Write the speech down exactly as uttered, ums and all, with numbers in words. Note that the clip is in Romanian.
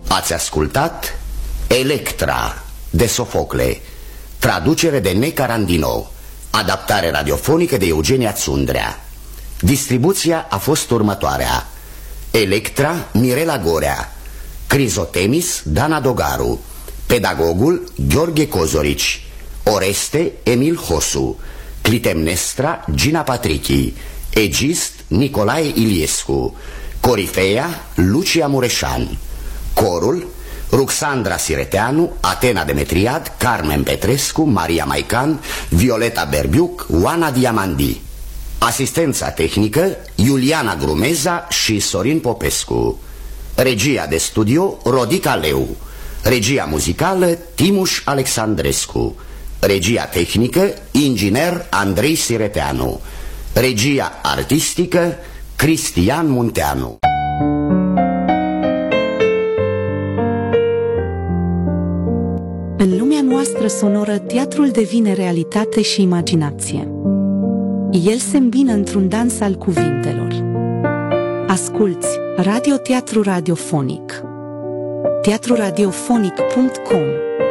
Ați ascultat Electra de Sofocle, traducere de Neca Randino, adaptare radiofonică de Eugenia Țundrea. Distribuția a fost următoarea: Electra, Mirela Gorea; Crizotemis, Dana Dogaru; pedagogul, Gheorghe Cozorici; Oreste, Emil Hosu; Clitemnestra, Gina Patrichi; egist, Nicolae Iliescu; corifeia, Lucia Mureșan; corul, Ruxandra Sireteanu, Atena Demetriad, Carmen Petrescu, Maria Maican, Violeta Berbiuc, Oana Diamandi. Asistența tehnică, Iuliana Grumeza și Sorin Popescu. Regia de studio, Rodica Leu. Regia muzicală, Timuș Alexandrescu. Regia tehnică, inginer Andrei Sireteanu. Regia artistică, Cristian Munteanu. În lumea noastră sonoră, teatrul devine realitate și imaginație. El se îmbină într-un dans al cuvintelor. Asculți radioteatru radiofonic. teatru radiofonic punct com